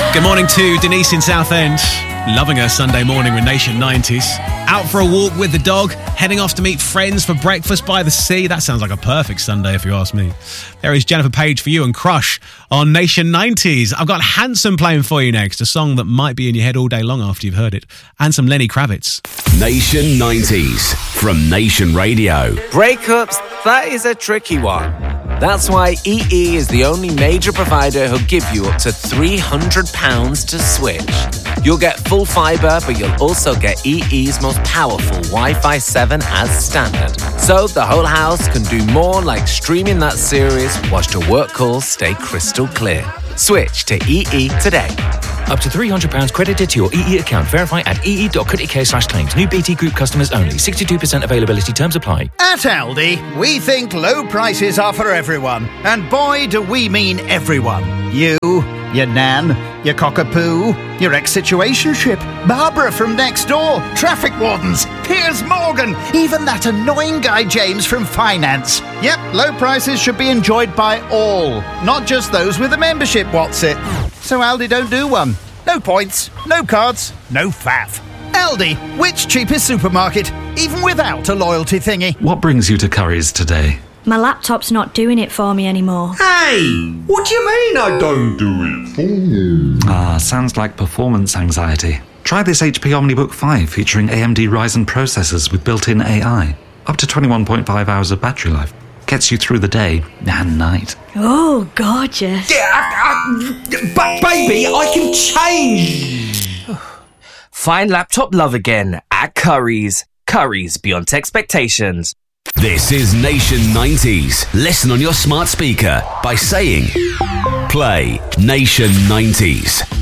Good morning to Denise in Southend. Loving her Sunday morning with Nation 90s. Out for a walk with the dog, heading off to meet friends for breakfast by the sea. That sounds like a perfect Sunday if you ask me. There is Jennifer Page for you and Crush on Nation 90s. I've got Handsome playing for you next, a song that might be in your head all day long after you've heard it. And some Lenny Kravitz. Nation 90s from Nation Radio. Breakups, that is a tricky one. That's why EE is the only major provider who'll give you up to £300 to switch. You'll get full fibre, but you'll also get EE's most powerful Wi-Fi 7 as standard. So the whole house can do more, like streaming that series whilst your work calls stay crystal clear. Switch to EE today. Up to £300 credited to your EE account. Verify at ee.co.uk/claims. New BT Group customers only. 62% availability. Terms apply. At Aldi, we think low prices are for everyone. And boy, do we mean everyone. You, your nan, your cockapoo, your ex-situationship, Barbara from next door, traffic wardens, Piers Morgan, even that annoying guy James from finance. Yep, low prices should be enjoyed by all, not just those with a membership, what's it? So Aldi don't do one. No points, no cards, no faff. Aldi, which cheapest supermarket, even without a loyalty thingy. What brings you to Currys today? My laptop's not doing it for me anymore. Hey, what do you mean I don't do it for you? Sounds like performance anxiety. Try this HP OmniBook 5 featuring AMD Ryzen processors with built-in AI. Up to 21.5 hours of battery life. Gets you through the day and night. Oh, gorgeous. But baby, I can change. Find laptop love again at Currys. Currys, beyond expectations. This is Nation 90s. Listen on your smart speaker by saying, play Nation 90s.